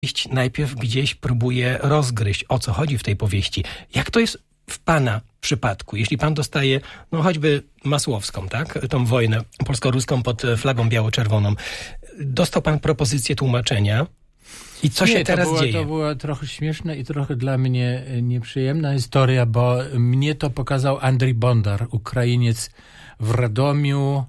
najpierw gdzieś próbuje rozgryźć, o co chodzi w tej powieści. Jak to jest w pana przypadku? Jeśli pan dostaje, no choćby Masłowską, tak? Tą wojnę polsko-ruską pod flagą biało-czerwoną. Dostał pan propozycję tłumaczenia. I co się teraz dzieje? To była trochę śmieszna i trochę dla mnie nieprzyjemna historia, bo mnie to pokazał Andrzej Bondar, Ukrainiec w Radomiu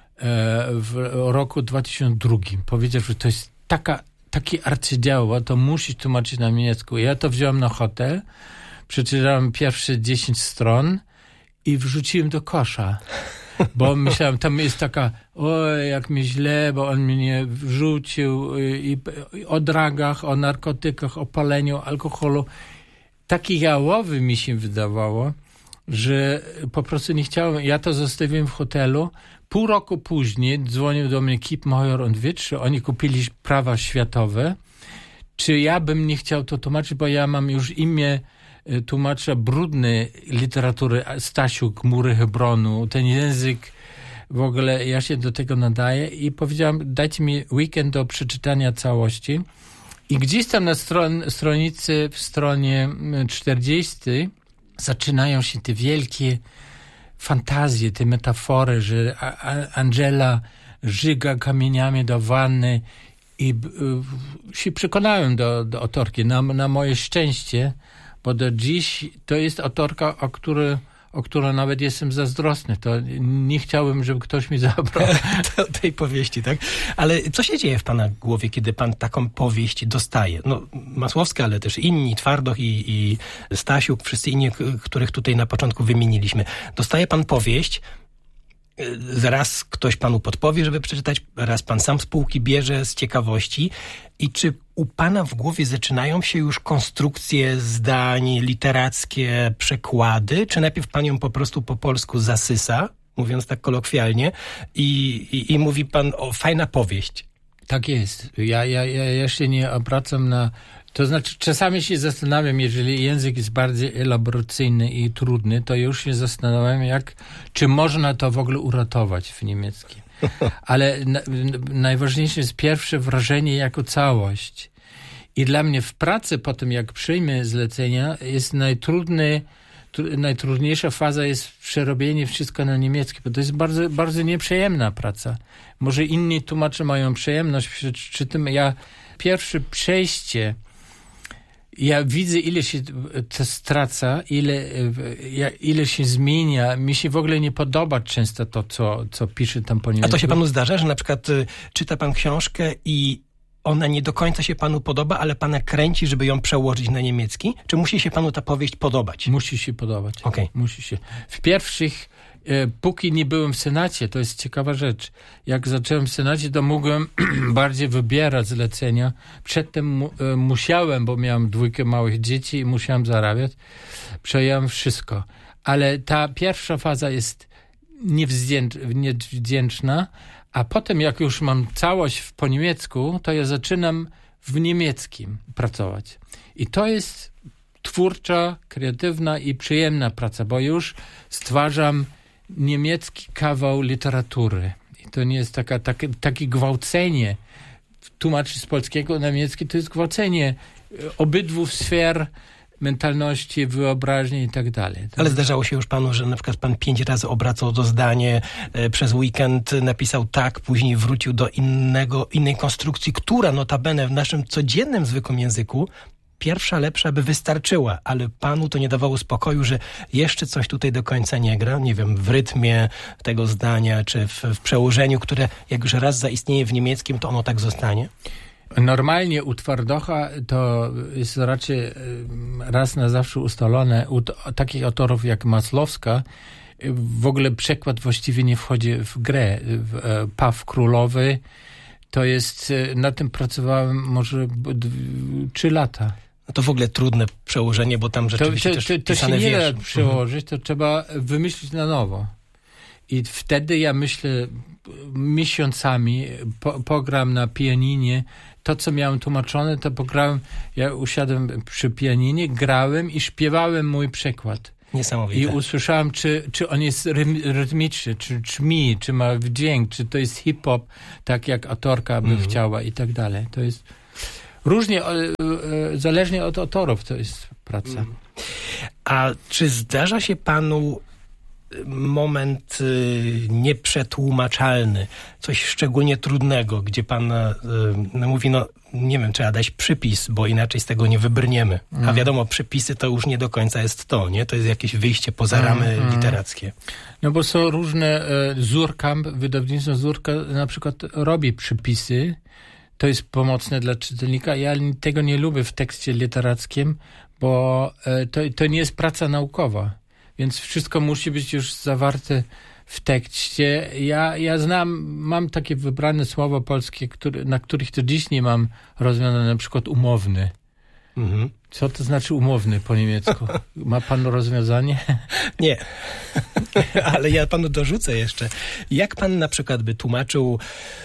w roku 2002. Powiedział, że to jest taki arcydzieło, to musi tłumaczyć na niemiecku. Ja to wziąłem na hotel, przeczytałem pierwsze 10 stron i wrzuciłem do kosza. Bo myślałem, tam jest taka, oj, jak mi źle, bo on mnie wrzucił i o dragach, o narkotykach, o paleniu, alkoholu. Taki jałowy mi się wydawało, że po prostu nie chciałem. Ja to zostawiłem w hotelu. Pół roku później dzwonił do mnie Kip Major und Witsch, oni kupili prawa światowe. Czy ja bym nie chciał to tłumaczyć, bo ja mam już imię tłumacza brudnej literatury, Stasiuk, Mury Hebronu, ten język, w ogóle ja się do tego nadaję i powiedziałem, dajcie mi weekend do przeczytania całości. I gdzieś tam na stronicy, w stronie 40 zaczynają się te wielkie fantazje, te metafory, że Angela żyga kamieniami do wanny i się przekonałem do autorki. Na moje szczęście, bo do dziś to jest autorka, o którą nawet jestem zazdrosny. To nie chciałbym, żeby ktoś mi zabrał tej powieści, tak? Ale co się dzieje w pana głowie, kiedy pan taką powieść dostaje? No, Masłowska, ale też inni, Twardoch i Stasiuk, wszyscy inni, których tutaj na początku wymieniliśmy. Dostaje pan powieść, raz ktoś panu podpowie, żeby przeczytać, raz pan sam z półki bierze z ciekawości. I czy u pana w głowie zaczynają się już konstrukcje zdań, literackie przekłady, czy najpierw pan ją po prostu po polsku zasysa, mówiąc tak kolokwialnie, i mówi pan, o, fajna powieść? Tak jest. Ja się nie obracam na... To znaczy, czasami się zastanawiam, jeżeli język jest bardziej elaboracyjny i trudny, to już się zastanawiam, czy można to w ogóle uratować w niemieckim. Ale najważniejsze jest pierwsze wrażenie jako całość. I dla mnie w pracy po tym, jak przyjmę zlecenia, jest najtrudniejsza faza jest przerobienie wszystko na niemiecki, bo to jest bardzo, bardzo nieprzyjemna praca. Może inni tłumacze mają przyjemność przy tym. Pierwsze przejście, ja widzę, ile się to straca, ile się zmienia. Mi się w ogóle nie podoba często to, co pisze tam po niemiecku. A to się panu zdarza, że na przykład czyta pan książkę i ona nie do końca się panu podoba, ale pana kręci, żeby ją przełożyć na niemiecki? Czy musi się panu ta powieść podobać? Musi się podobać. Okay. Musi się. W pierwszych, póki nie byłem w Senacie, to jest ciekawa rzecz. Jak zacząłem w Senacie, to mogłem bardziej wybierać zlecenia. Przedtem musiałem, bo miałem 2 małych dzieci i musiałem zarabiać. Przejąłem wszystko. Ale ta pierwsza faza jest niewdzięczna, a potem jak już mam całość po niemiecku, to ja zaczynam w niemieckim pracować. I to jest twórcza, kreatywna i przyjemna praca, bo już stwarzam niemiecki kawał literatury. I to nie jest takie gwałcenie. Tłumaczyć z polskiego na niemiecki to jest gwałcenie obydwu sfer mentalności, wyobraźni i tak dalej. Ale zdarzało się już panu, że na przykład pan 5 razy obracał to zdanie, przez weekend napisał tak, później wrócił do innej konstrukcji, która notabene w naszym codziennym, zwykłym języku pierwsza, lepsza by wystarczyła, ale panu to nie dawało spokoju, że jeszcze coś tutaj do końca nie gra, nie wiem, w rytmie tego zdania, czy w przełożeniu, które jak już raz zaistnieje w niemieckim, to ono tak zostanie? Normalnie u Twardocha to jest raczej raz na zawsze ustalone. U takich autorów jak Masłowska w ogóle przekład właściwie nie wchodzi w grę. Paw Królowy to jest, na tym pracowałem może 3 lata. No to w ogóle trudne przełożenie, bo tam rzeczywiście to się nie da przełożyć, to trzeba wymyślić na nowo. I wtedy ja myślę miesiącami, pogram na pianinie, to co miałem tłumaczone, to pograłem, ja usiadłem przy pianinie, grałem i śpiewałem mój przekład. Niesamowite. I usłyszałem, czy on jest rytmiczny, czy brzmi, czy ma dźwięk, czy to jest hip-hop, tak jak autorka by chciała i tak dalej. To jest Różnie, zależnie od autorów to jest praca. A czy zdarza się panu moment nieprzetłumaczalny, coś szczególnie trudnego, gdzie pan mówi, nie wiem, trzeba dać przypis, bo inaczej z tego nie wybrniemy. A wiadomo, przypisy to już nie do końca jest to, nie? To jest jakieś wyjście poza ramy literackie. No bo są różne, Suhrkamp, wydawnictwo Suhrka na przykład robi przypisy, to jest pomocne dla czytelnika. Ja tego nie lubię w tekście literackim, bo to nie jest praca naukowa. Więc wszystko musi być już zawarte w tekście. Ja mam takie wybrane słowa polskie, na których to dziś nie mam rozwiązane, na przykład umowny. Mhm. Co to znaczy umowny po niemiecku? Ma pan rozwiązanie? Nie, ale ja panu dorzucę jeszcze. Jak pan na przykład by tłumaczył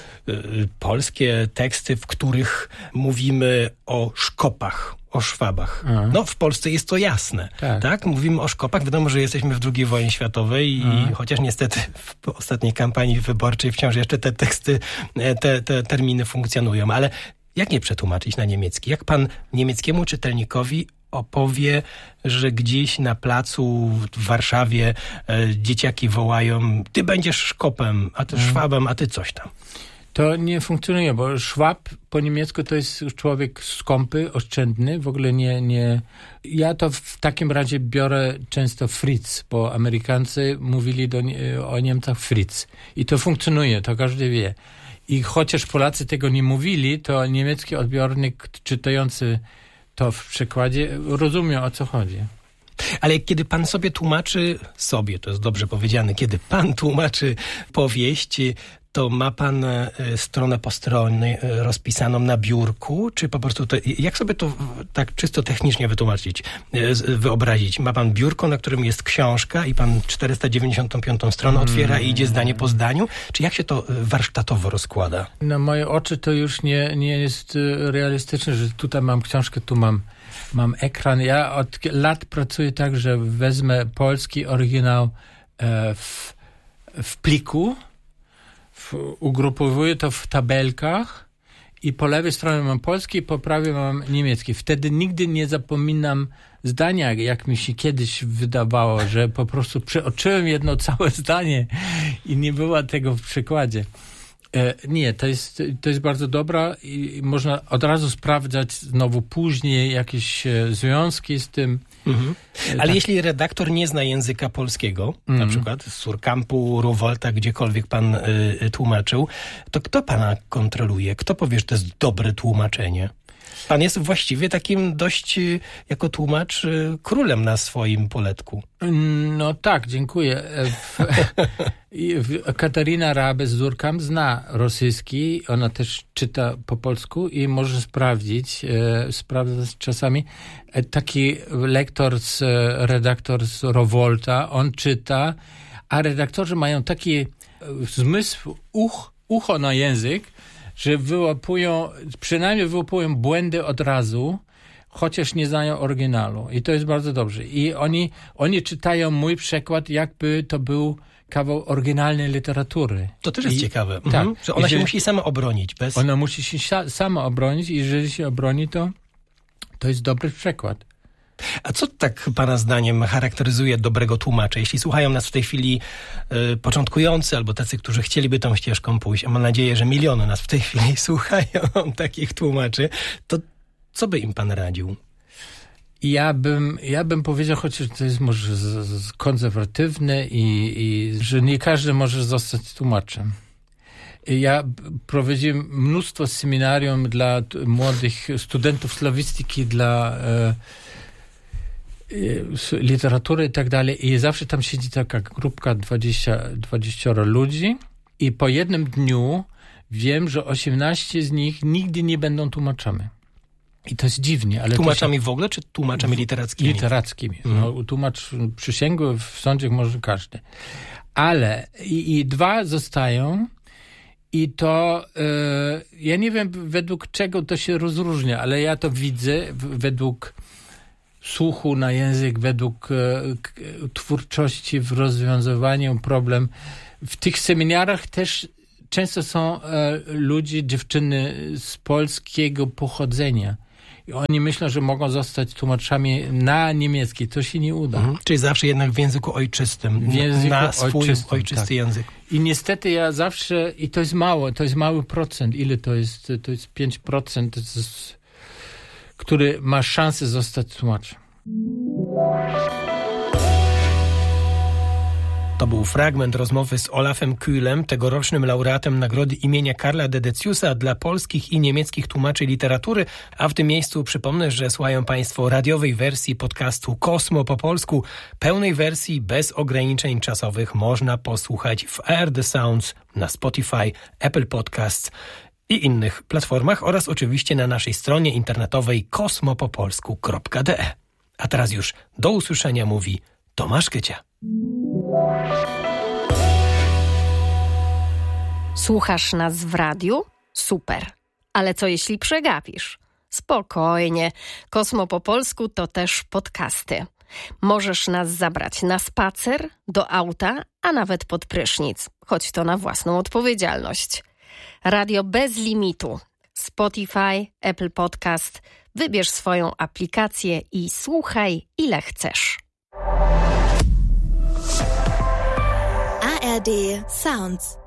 polskie teksty, w których mówimy o szkopach, o Szwabach. No, w Polsce jest to jasne. Tak? Mówimy o szkopach. Wiadomo, że jesteśmy w II wojnie światowej i chociaż niestety w ostatniej kampanii wyborczej wciąż jeszcze te teksty, te terminy funkcjonują. Ale jak nie przetłumaczyć na niemiecki? Jak pan niemieckiemu czytelnikowi opowie, że gdzieś na placu w Warszawie dzieciaki wołają: ty będziesz Szkopem, a ty Szwabem, a ty coś tam. To nie funkcjonuje, bo Szwab po niemiecku to jest człowiek skąpy, oszczędny, w ogóle nie... Ja to w takim razie biorę często Fritz, bo Amerykańcy mówili o Niemcach Fritz. I to funkcjonuje, to każdy wie. I chociaż Polacy tego nie mówili, to niemiecki odbiornik czytający to w przekładzie rozumie, o co chodzi. Ale kiedy pan sobie tłumaczy, to jest dobrze powiedziane, kiedy pan tłumaczy powieść, to ma pan stronę po stronie rozpisaną na biurku, czy po prostu jak sobie to tak czysto technicznie wyobrazić? Ma pan biurko, na którym jest książka i pan 495 stronę otwiera i idzie zdanie po zdaniu? Czy jak się to warsztatowo rozkłada? Na moje oczy to już nie jest realistyczne, że tutaj mam książkę, tu mam ekran. Ja od lat pracuję tak, że wezmę polski oryginał w pliku, ugrupowuję to w tabelkach i po lewej stronie mam polski, po prawej mam niemiecki. Wtedy nigdy nie zapominam zdania, jak mi się kiedyś wydawało, że po prostu przeoczyłem jedno całe zdanie i nie było tego w przykładzie. Nie, to jest bardzo dobra i można od razu sprawdzać znowu później jakieś związki z tym. Ale jeśli redaktor nie zna języka polskiego, na przykład z Suhrkampu, Rowolta, gdziekolwiek pan tłumaczył, to kto pana kontroluje? Kto powie, że to jest dobre tłumaczenie? Pan jest właściwie takim dość, jako tłumacz, królem na swoim poletku. No tak, dziękuję. Katarina Rabe z Suhrkamp zna rosyjski, ona też czyta po polsku i może sprawdzać czasami. Taki redaktor z Rowolta, on czyta, a redaktorzy mają taki zmysł, ucho na język, że przynajmniej wyłapują błędy od razu, chociaż nie znają oryginalu. I to jest bardzo dobrze. I oni czytają mój przekład, jakby to był kawał oryginalnej literatury. To też jest ciekawe. Tak. Że ona się musi sama obronić. Ona musi się sama obronić i jeżeli się obroni, to jest dobry przekład. A co tak pana zdaniem charakteryzuje dobrego tłumacza? Jeśli słuchają nas w tej chwili początkujący albo tacy, którzy chcieliby tą ścieżką pójść, a mam nadzieję, że miliony nas w tej chwili słuchają takich tłumaczy, to co by im pan radził? Ja bym powiedział, chociaż to jest może konserwatywne i że nie każdy może zostać tłumaczem. Ja prowadziłem mnóstwo seminarium dla młodych studentów slawistyki, dla literatury i tak dalej i zawsze tam siedzi taka grupka 20 ludzi i po jednym dniu wiem, że 18 z nich nigdy nie będą tłumaczami. I to jest dziwnie. Ale tłumaczami w ogóle, czy tłumaczami literackimi? Literackimi. No, tłumacz przysięgły w sądzie może każdy. Ale i 2 zostają i to ja nie wiem według czego to się rozróżnia, ale ja to widzę według słuchu na język, według twórczości w rozwiązywaniu problem. W tych seminariach też często są ludzie, dziewczyny z polskiego pochodzenia. I oni myślą, że mogą zostać tłumaczami na niemiecki. To się nie uda. Czyli zawsze jednak w języku ojczystym. Na swój ojczysty język. I niestety ja zawsze, i to jest mały procent. Ile to jest? To jest 5%, który ma szansę zostać tłumaczem. To był fragment rozmowy z Olafem Kühlem, tegorocznym laureatem nagrody imienia Karla Dedeciusa dla polskich i niemieckich tłumaczy literatury, a w tym miejscu przypomnę, że słuchają Państwo radiowej wersji podcastu Kosmo po polsku. Pełnej wersji bez ograniczeń czasowych można posłuchać w ARD Sounds, na Spotify, Apple Podcasts i innych platformach oraz oczywiście na naszej stronie internetowej kosmopopolsku.de. A teraz już do usłyszenia mówi Tomasz Kycia. Słuchasz nas w radiu? Super. Ale co jeśli przegapisz? Spokojnie. Kosmo po polsku to też podcasty. Możesz nas zabrać na spacer, do auta, a nawet pod prysznic, choć to na własną odpowiedzialność. Radio bez limitu. Spotify, Apple Podcast. Wybierz swoją aplikację i słuchaj ile chcesz. ARD Sounds